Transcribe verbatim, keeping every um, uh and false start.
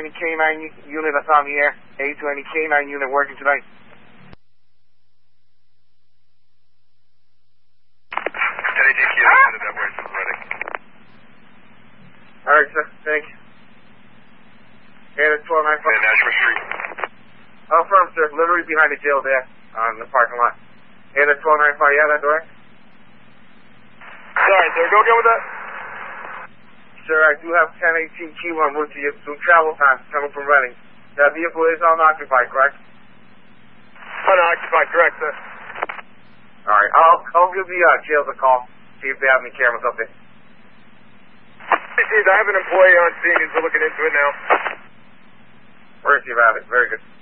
any K nine unit that's on the air. A to any K nine unit working tonight. N A T Q, ah! That works is ready. Alright, sir. Thank you. And it's twelve nine five. And Nashville Street. Oh, firm, sir. Literally behind the jail there on the parking lot. And it's twelve nine five. Yeah, that's right. Sorry, sir. Go again with that? Sir, I do have ten eighteen Q on route to you. Through travel time coming from Reading. That vehicle is unoccupied, correct? Unoccupied, correct, sir. Alright, I'll, I'll give the uh, jails a call. See if they have any cameras up there. I have an employee on scene. He's looking into it now. Where is he about it? Very good.